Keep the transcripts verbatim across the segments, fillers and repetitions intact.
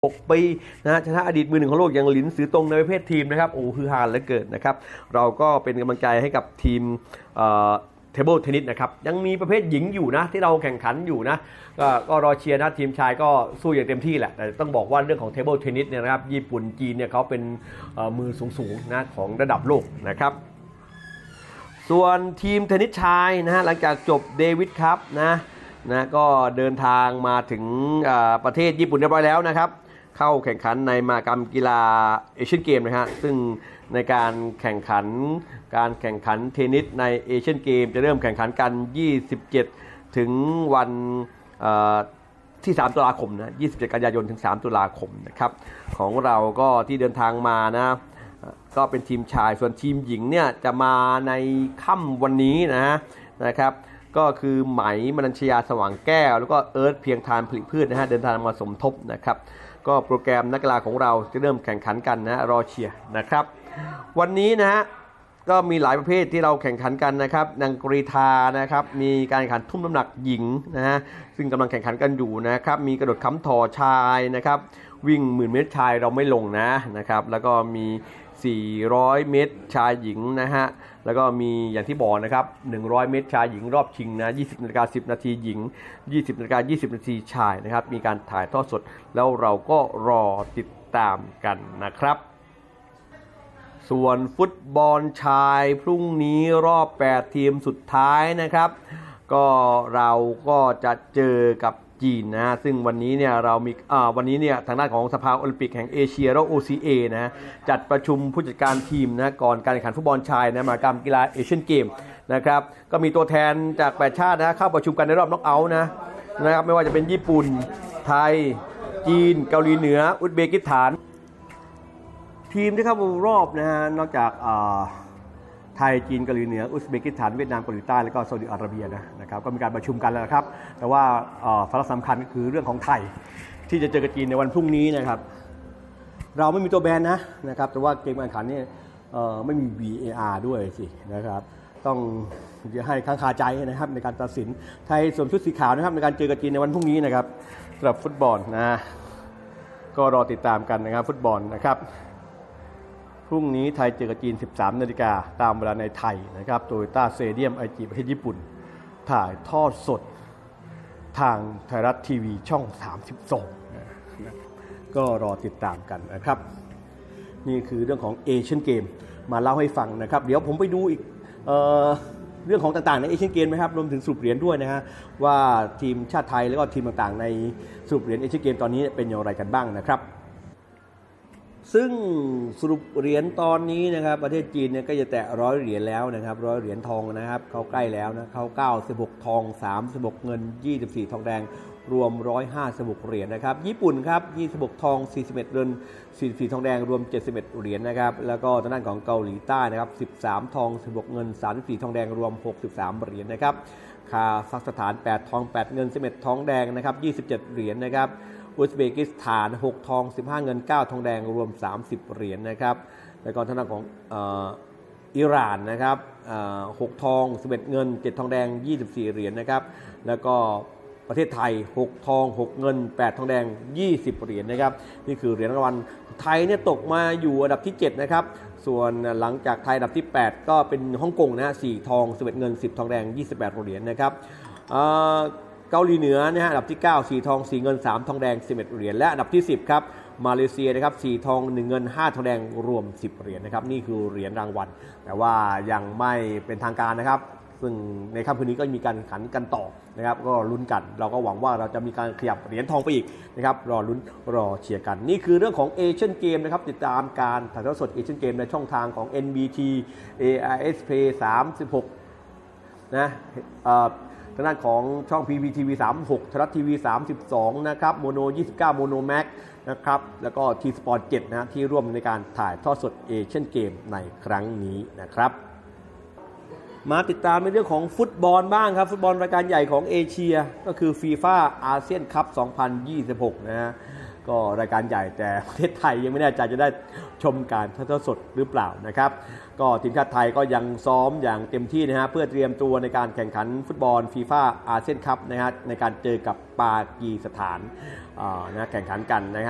หกปีนะฮะชนะอดีตมือหนึ่งของโลกอย่างหลินสือตงในประเภททีมนะครับโอ้คือฮาเหลือเกินนะครับเราก็เป็นกำลังใจให้กับทีมเอ่อเทเบิลเทนนิสนะครับยังมีประเภทหญิงอยู่นะที่เราแข่งขันอยู่นะก็ก็รอเชียร์นะทีมชายก็สู้อย่างเต็มที่แหละแต่ต้องบอกว่าเรื่องของเทเบิลเทนนิสเนี่ยนะครับญี่ปุ่นจีนเนี่ยเขาเป็นมือสูงๆนะของระดับโลกนะครับส่วนทีมเทนนิสชายนะฮะหลังจากจบเดวิดคัพนะนะก็เดินทางมาถึงประเทศญี่ปุ่นเรียบร้อยแล้วนะครับเข้าแข่งขันในมหกรรมกีฬาเอเชียนเกมนะฮะซึ่งในการแข่งขันการแข่งขันเทนนิสในเอเชียนเกมจะเริ่มแข่งขันกันยี่สิบเจ็ดถึงวันที่สามตุลาคมนะยี่สิบเจ็ดกันยายนถึงสามตุลาคมนะครับของเราก็ที่เดินทางมานะก็เป็นทีมชายส่วนทีมหญิงเนี่ยจะมาในค่ำวันนี้นะฮะนะครับก็คือไหมมนัญชยาสว่างแก้วแล้วก็เอิร์ธเพียงทานผลิตพืชนะฮะเดินทางมาสมทบนะครับก็โปรแกรมนักกีฬาของเราจะเริ่มแข่งขันกันนะรอเชียร์นะครับวันนี้นะฮะก็มีหลายประเภทที่เราแข่งขันกันนะครับนางกรีธานะครับมีการแข่งขันทุ่มน้ำหนักหญิงนะฮะซึ่งกำลังแข่งขันกันอยู่นะครับมีกระโดดค้ำถอชายนะครับวิ่งหมื่นเมตรชายเราไม่ลงนะนะครับแล้วก็มีสี่ร้อยเมตรชายหญิงนะฮะแล้วก็มีอย่างที่บอกนะครับหนึ่งร้อยเมตรชายหญิงรอบชิงนะยี่สิบนาฬิกาสิบนาทีหญิงยี่สิบนาฬิกายี่สิบนาทีชายนะครับมีการถ่ายทอดสดแล้วเราก็รอติดตามกันนะครับส่วนฟุตบอลชายพรุ่งนี้รอบแปดทีมสุดท้ายนะครับก็เราก็จะเจอกับจีนนะซึ่งวันนี้เนี่ยเรามีอ่าวันนี้เนี่ยทางด้านของสภาโอลิมปิกแห่งเอเชียหรือ โอ ซี เอ นะจัดประชุมผู้จัดการทีมนะก่อนการแข่งขันฟุตบอลชายนะมหกรรมกีฬาเอเชียนเกมนะครับก็มีตัวแทนจากแปดชาตินะเข้าประชุมกันในรอบน็อกเอาท์นะนะครับไม่ว่าจะเป็นญี่ปุ่นไทยจีนเกาหลีเหนืออุซเบกิสถานทีมที่เข้ารอบนะฮะนอกจากอ่าไทยจีนเกาหลีเหนืออุซเบกิสถานเวียดนามเกาหลีใต้แล้วก็ซาอุดิอาระเบียนะนะครับก็มีการประชุมกันแล้วครับแต่ว่าสาระสำคัญก็คือเรื่องของไทยที่จะเจอกับจีนในวันพรุ่งนี้นะครับเราไม่มีตัวแบนนะนะครับแต่ว่าเกมการแข่งขันนี่ไม่มี วี เอ อาร์ ด้วยสินะครับต้องให้ค้างคาใจนะครับในการตัดสินไทยสวมชุดสีขาวนะครับในการเจอกับจีนในวันพรุ่งนี้นะครับสำหรับฟุตบอลนะก็รอติดตามกันนะครับฟุตบอลนะครับพรุ่งนี้ไทยเจอกับจีน สิบสามนาฬิกาตามเวลาในไทยนะครับโตโยต้าสเตเดียมไอจีประเทศญี่ปุ่นถ่ายทอดสดทางไทยรัฐทีวีช่องสามสิบสองนะก็รอติดตามกันนะครับนี่คือเรื่องของเอเชียนเกมมาเล่าให้ฟังนะครับเดี๋ยวผมไปดูอีกเอ่อเรื่องของต่างๆในเอเชียนเกมนะครับรวมถึงสรุปเหรียญด้วยนะฮะว่าทีมชาติไทยแล้วก็ทีมต่างๆในสรุปเหรียญเอเชียนเกมตอนนี้เป็นอย่างไรกันบ้างนะครับซึ่งสรุปเหรียญตอนนี้นะครับประเทศจีนเนี่ยก็จะแตะร้อยเหรียญแล้วนะครับร้อยเหรียญทองนะครับเขาใกล้แล้วนะเขาเก้าสิบหกทองสามสิบหกเงินยี่สิบสี่ทองแดงรวมหนึ่งร้อยห้าสิบหกเหรียญนะครับญี่ปุ่นครับยี่สิบหกทองสี่สิบเอ็ดเงินสี่สิบสี่ทองแดงรวมเจ็ดสิบเอ็ดเหรียญนะครับแล้วก็ทางด้านของเกาหลีใต้นะครับสิบสามทองสิบหกเงินสามสิบสี่ทองแดงรวมหกสิบสามเหรียญนะครับคาซัคสถานแปดทองแปดเงินสิบเอ็ดทองแดงนะครับยี่สิบเจ็ดเหรียญนะครับอุซเบกิสถานหกทองสิบห้าเงินเก้าทองแดงรวมสามสิบเหรียญนะครับแล้วก็ทางด้านของเอ่ออิหร่านนะครับเอ่อหกทองสิบเอ็ดเงินเจ็ดทองแดงยี่สิบสี่เหรียญนะครับแล้วก็ประเทศไทยหกทองหกเงินแปดทองแดงยี่สิบเหรียญนะครับนี่คือเหรียญรางวัลไทยเนี่ยตกมาอยู่อันดับที่เจ็ดนะครับส่วนหลังจากไทยอันดับที่แปดก็เป็นฮ่องกงนะฮะสี่ทองสิบเอ็ดเงินสิบทองแดงยี่สิบแปดเหรียญนะครับเอ่อเกาหลีเหนือนะฮะอันดับที่เก้าสี่ทองสี่เงินสามทองแดงสิบเอ็ดเหรียญและอันดับที่สิบครับมาเลเซียนะครับสี่ทองหนึ่งเงินห้าทองแดงรวมสิบเหรียญนะครับนี่คือเหรียญรางวัลแต่ว่ายังไม่เป็นทางการนะครับซึ่งในค่ำคืนนี้ก็มีการแข่งขันกันต่อนะครับก็ลุ้นกันเราก็หวังว่าเราจะมีการขยับเหรียญทองไปอีกนะครับรอลุ้นรอเชียร์กันนี่คือเรื่องของเอเชียนเกมนะครับติดตามการถ่ายทอดสดเอเชียนเกมในช่องทางของ เอ็น บี ที เอ อาร์ เอส Play สามสิบหกนะเอ่อทางด้านของช่อง พี วี ที วี สามสิบหก ไทยรัฐทีวีสามสิบสองนะครับโมโนยี่สิบเก้าโมโนแม็กนะครับแล้วก็ ที สปอร์ต เจ็ดนะที่ร่วมในการถ่ายทอดสดเอเชียนเกมในครั้งนี้นะครับมาติดตามในเรื่องของฟุตบอลบ้างครับฟุตบอลรายการใหญ่ของเอเชียก็คือ ฟีฟ่า อาเซียนคัพ สองพันยี่สิบหกนะฮะก็รายการใหญ่แต่ประเทศไทยยังไม่แน่ใจจะได้ชมการถ่ายทอดสดหรือเปล่านะครับก็ทีมชาติไทยก็ยังซ้อมอย่างเต็มที่นะฮะเพื่อเตรียมตัวในการแข่งขันฟุตบอลฟีฟ่าอาเซียนคัพนะฮะในการเจอกับปากีสถานนะแข่งขันกันนะฮะ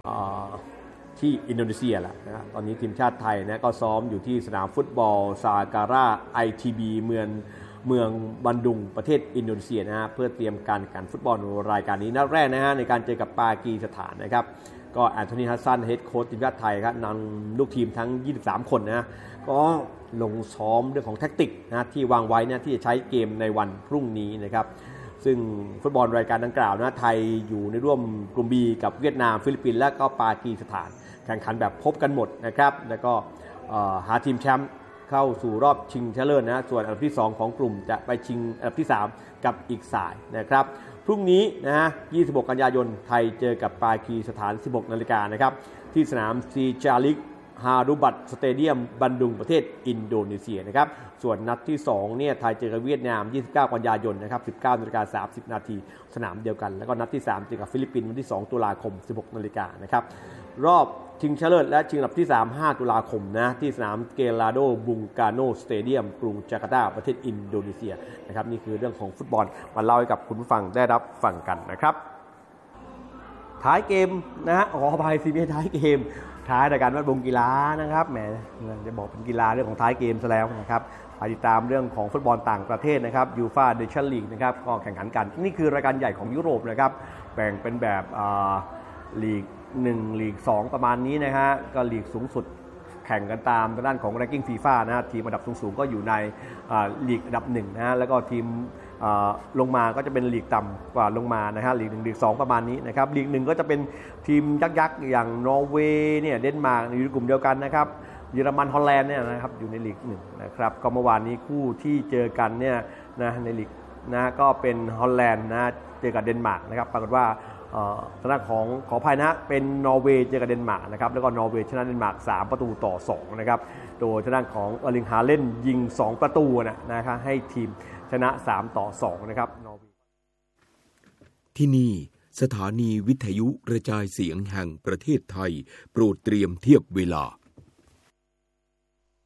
ที่อินโดนีเซียแหละนะตอนนี้ทีมชาติไทยนะก็ซ้อมอยู่ที่สนามฟุตบอลซาการา ไอ ที บี เมืองเมืองบันดุงประเทศอินโดนีเซียนะฮะเพื่อเตรียมการแข่งขันฟุตบอลรายการนี้นัดแรกนะฮะในการเจอกับปากีสถานนะครับก็แอนโทนี ฮัสซันเฮดโค้ชทีมชาติไทยครับนำลูกทีมทั้งยี่สิบสามคนนะก็ลงซ้อมเรื่องของแท็กติกนะที่วางไว้นะที่จะใช้เกมในวันพรุ่งนี้นะครับซึ่งฟุตบอลรายการดังกล่าวนะไทยอยู่ในร่วมกลุ่ม B กับเวียดนามฟิลิปปินส์และก็ปากีสถานแข่งขันแบบพบกันหมดนะครับแล้วก็หาทีมแชมป์เข้าสู่รอบชิงชนะเลิศนะส่วนอันดับที่สองของกลุ่มจะไปชิงอันดับที่สามกับอีกสายนะครับพรุ่งนี้นะฮะยี่สิบหกกันยายนไทยเจอกับปากีสถาน สิบหกนาฬิกานะครับที่สนามซีจาริกฮารุบัตสเตเดียมบันดุงประเทศอินโดนีเซียนะครับส่วนนัดที่สองเนี่ยไทยเจอกับเวียดนามยี่สิบเก้ากันยายนนะครับ สิบเก้านาฬิกาสามสิบนาทีสนามเดียวกันแล้วก็นัดที่สามเจอกับฟิลิปปินส์วันที่สองตุลาคม สิบหกนาฬิกานะครับรอบชิงชนะเลิศและชิงอันดับที่สาม ห้าตุลาคมนะที่สนามเกลาโดบุงกาโนสเตเดียมกรุงจาการ์ตาประเทศอินโดนีเซียนะครับนี่คือเรื่องของฟุตบอลมาเล่าให้กับคุณผู้ฟังได้รับฟังกันนะครับท้ายเกมนะฮะขออภัยซีบีท้ายเกมท้ายรายการวัดวงกีฬานะครับแหมจะบอกเป็นกีฬาเรื่องของท้ายเกมซะแล้วนะครับไปติดตามเรื่องของฟุตบอลต่างประเทศนะครับยูฟ่าเนชั่นลีกนะครับก็แข่งขันกันนี่คือรายการใหญ่ของยุโรปนะครับแบ่งเป็นแบบลีกหนึ่งลีกสองประมาณนี้นะฮะก็ลีกสูงสุดแข่งกันตามด้านของแรงกิ้งฟีฟ่านะฮะทีมอันดับสูงๆก็อยู่ในลีกอันดับหนึ่งนะฮะแล้วก็ทีมลงมาก็จะเป็นลีกต่ำกว่าลงมานะฮะลีกหนึ่งลีกสองประมาณนี้นะครับลีกหนึ่งก็จะเป็นทีมยักษ์ๆอย่างนอร์เวย์เนี่ยเดนมาร์กอยู่ในกลุ่มเดียวกันนะครับเยอรมันฮอลแลนด์เนี่ยนะครับอยู่ในลีกหนึ่งนะครับก็เมื่อวานนี้คู่ที่เจอกันเนี่ยนะในลีกนะก็เป็นฮอลแลนด์นะเจอกับเดนมาร์กนะครับปรากฏว่าทางด้านของขออภัยนะเป็นนอร์เวย์เจอกับเดนมาร์กนะครับแล้วก็นอร์เวย์ชนะเดนมาร์กสามประตูต่อสองนะครับโดยทางด้านของเออร์ลิงฮาเลนด์ยิงสองประตูนะนะครับให้ทีมชนะสามต่อสองนะครับนอร์เวย์ที่นี่สถานีวิทยุกระจายเสียงแห่งประเทศไทยโปรดเตรียมเทียบเวลา